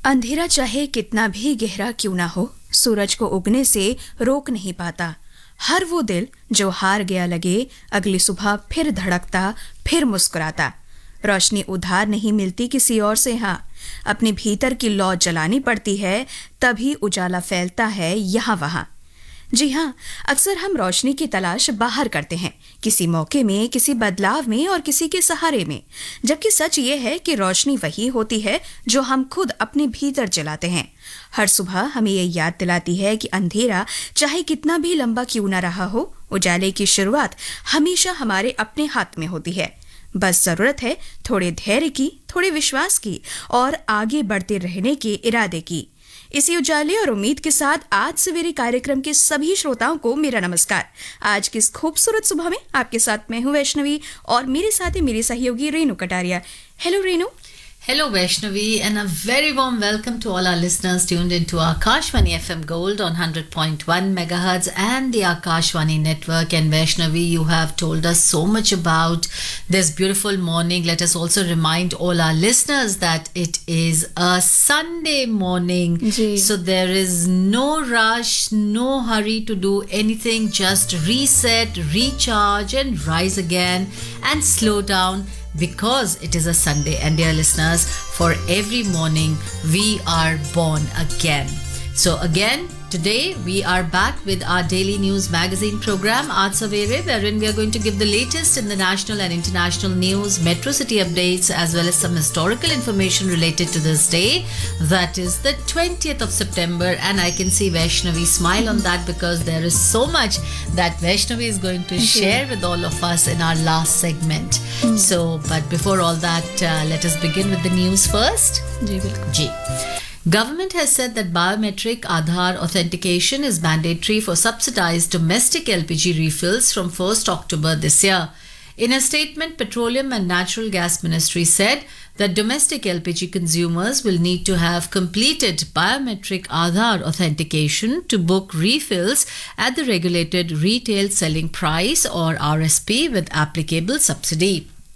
अंधेरा चाहे कितना भी गहरा क्यों ना हो, सूरज को उगने से रोक नहीं पाता। हर वो दिल जो हार गया लगे, अगली सुबह फिर धड़कता, फिर मुस्कुराता। रोशनी उधार नहीं मिलती किसी और से, हाँ, अपने भीतर की लौ जलानी पड़ती है, तभी उजाला फैलता है यहाँ वहाँ। जी हाँ, अक्सर हम रोशनी की तलाश बाहर करते हैं, किसी मौके में, किसी बदलाव में और किसी के सहारे में, जबकि सच ये है कि रोशनी वही होती है जो हम खुद अपने भीतर जलाते हैं। हर सुबह हमें ये याद दिलाती है कि अंधेरा चाहे कितना भी लंबा क्यों ना रहा हो, उजाले की शुरुआत हमेशा हमारे अपने हाथ में होती है। बस जरूरत है थोड़े धैर्य की, थोड़े विश्वास की और आगे बढ़ते रहने के इरादे की। इसी उजाले और उम्मीद के साथ आज सवेरे कार्यक्रम के सभी श्रोताओं को मेरा नमस्कार। आज की इस खूबसूरत सुबह में आपके साथ मैं हूं वैष्णवी और मेरे साथ ही मेरी सहयोगी Renu Kataria. Hello Renu. Hello Vaishnavi, and a very warm welcome to all our listeners tuned into Akashvani FM Gold on 100.1 megahertz and the Akashvani network. And Vaishnavi, you have told us so much about this beautiful morning. Let us also remind all our listeners that it is a Sunday morning. So there is no rush, no hurry to do anything. Just reset, recharge and rise again and slow down. Because it is a Sunday, and dear listeners, for every morning we are born again. So again, today we are back with our daily news magazine program Aaj Savere, wherein we are going to give the latest in the national and international news, metro city updates, as well as some historical information related to this day. That is the 20th of September, and I can see Vaishnavi smile on that because there is so much that Vaishnavi is going to share with all of us in our last segment. So, but before all that, let us begin with the news first. Ji. Government has said that biometric Aadhaar authentication is mandatory for subsidized domestic LPG refills from 1st October this year. In a statement, Petroleum and Natural Gas Ministry said that domestic LPG consumers will need to have completed biometric Aadhaar authentication to book refills at the regulated retail selling price or RSP with applicable subsidy.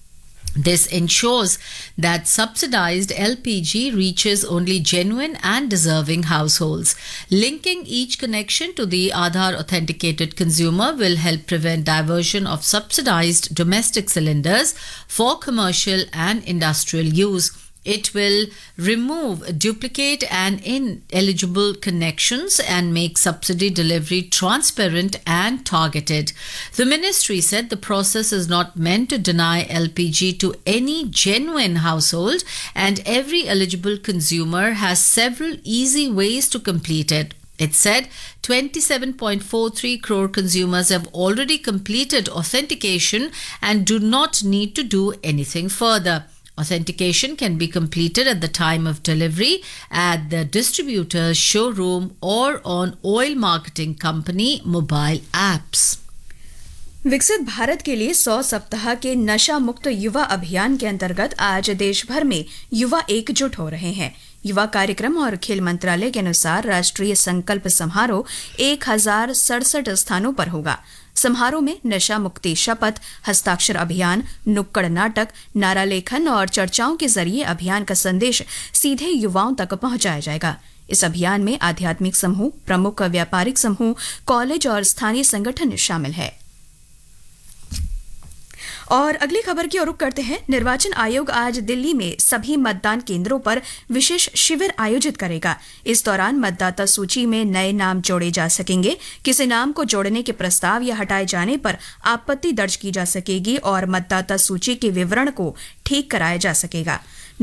This ensures that subsidized LPG reaches only genuine and deserving households. Linking each connection to the Aadhaar authenticated consumer will help prevent diversion of subsidized domestic cylinders for commercial and industrial use. It will remove duplicate and ineligible connections and make subsidy delivery transparent and targeted. The ministry said the process is not meant to deny LPG to any genuine household, and every eligible consumer has several easy ways to complete it. It said 27.43 crore consumers have already completed authentication and do not need to do anything further. Authentication can be completed at the time of delivery at the distributor's showroom or on oil marketing company mobile apps. विकसित भारत के लिए 100 सप्ताह के नशा मुक्त युवा अभियान के अंतर्गत आज देश भर में युवा एकजुट हो रहे हैं। युवा कार्यक्रम और खेल मंत्रालय के अनुसार राष्ट्रीय संकल्प समारोह 1067 स्थानों पर होगा। समारोह में नशा मुक्ति शपथ, हस्ताक्षर अभियान, नुक्कड़ नाटक, नारा लेखन और चर्चाओं के जरिए अभियान का संदेश सीधे युवाओं तक पहुंचाया जाएगा। इस अभियान में आध्यात्मिक समूह, प्रमुख व्यापारिक समूह, कॉलेज और स्थानीय संगठन शामिल है। और अगली खबर की ओर रुख करते हैं। निर्वाचन आयोग आज दिल्ली में सभी मतदान केंद्रों पर विशेष शिविर आयोजित करेगा। इस दौरान मतदाता सूची में नए नाम जोड़े जा सकेंगे, किसी नाम को जोड़ने के प्रस्ताव या हटाए जाने पर आपत्ति दर्ज की जा सकेगी और मतदाता सूची के विवरण को ठीक कराया जा सकेगा।